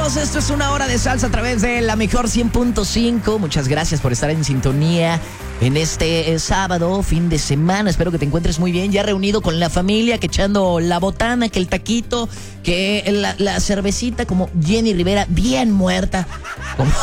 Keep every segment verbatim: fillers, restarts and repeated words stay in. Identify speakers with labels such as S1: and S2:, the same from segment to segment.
S1: Bienvenidos, esto es Una Hora de Salsa a través de la mejor cien punto cinco. Muchas gracias por estar en sintonía en este eh, sábado, fin de semana. Espero que te encuentres muy bien, ya reunido con la familia, que echando la botana, que el taquito, que la, la cervecita, como Jenny Rivera, bien muerta, como...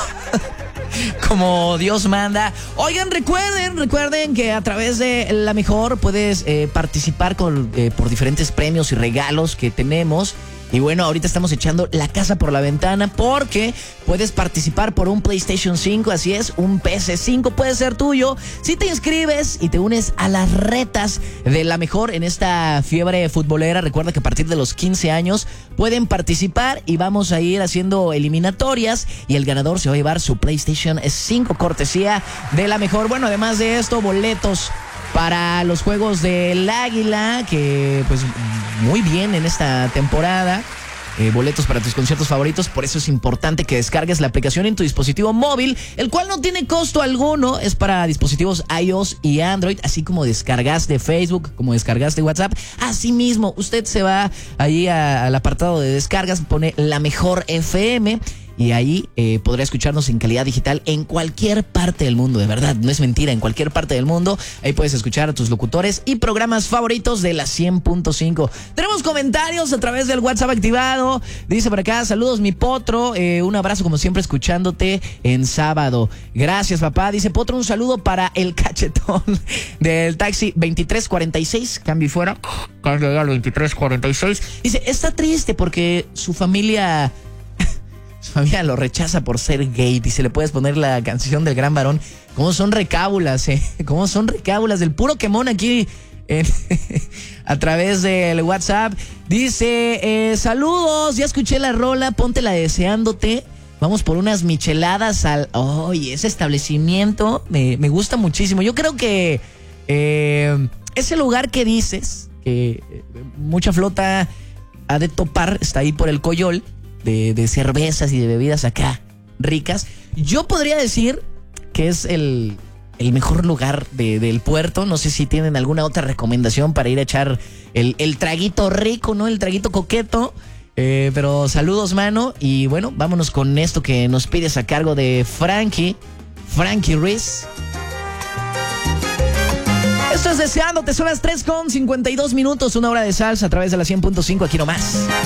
S1: como Dios manda. Oigan, recuerden, recuerden que a través de La Mejor puedes eh, participar con, eh, por diferentes premios y regalos que tenemos. Y bueno, ahorita estamos echando la casa por la ventana porque puedes participar por un PlayStation cinco, así es, un P S cinco puede ser tuyo si te inscribes y te unes a las retas de La Mejor en esta fiebre futbolera. Recuerda que a partir de los quince años pueden participar y vamos a ir haciendo eliminatorias y el ganador se va a llevar su PlayStation cinco cortesía de La Mejor. Bueno, además de esto, boletos para los Juegos del Águila, que pues muy bien en esta temporada. Eh, boletos para tus conciertos favoritos, por eso es importante que descargues la aplicación en tu dispositivo móvil, el cual no tiene costo alguno, es para dispositivos iOS y Android, así como descargas de Facebook, como descargas de WhatsApp. Asimismo, usted se va ahí a, al apartado de descargas, pone La Mejor F M y ahí eh, podrá escucharnos en calidad digital en cualquier parte del mundo, de verdad, no es mentira, en cualquier parte del mundo. Ahí puedes escuchar a tus locutores y programas favoritos de la cien punto cinco. Tenemos comentarios a través del WhatsApp activado. Dice por acá, saludos mi Potro, eh, un abrazo como siempre escuchándote en sábado. Gracias, papá. Dice Potro, un saludo para el cachetón del taxi veintitrés cuarenta y seis, cambio y fuera, cambio al veintitrés cuarenta y seis. Dice, está triste porque su familia... Su familia lo rechaza por ser gay. Dice, le puedes poner la canción del Gran Varón. ¿Cómo son recábulas, eh? ¿Cómo son recábulas? Del puro quemón aquí en, a través del WhatsApp. Dice, eh, saludos, ya escuché la rola, ponte la deseándote. Vamos por unas micheladas al... Oye, ese establecimiento me, me gusta muchísimo. Yo creo que eh, ese lugar que dices, que mucha flota ha de topar, está ahí por el Coyol. De, de cervezas y de bebidas acá ricas. Yo podría decir que es el, el mejor lugar de, del puerto. No sé si tienen alguna otra recomendación para ir a echar el, el traguito rico, ¿no? El traguito coqueto. Eh, pero saludos, mano. Y bueno, vámonos con esto que nos pides a cargo de Frankie. Frankie Ruiz. Esto es Deseándote, son las tres con cincuenta y dos minutos, una hora de salsa a través de la cien punto cinco, aquí nomás.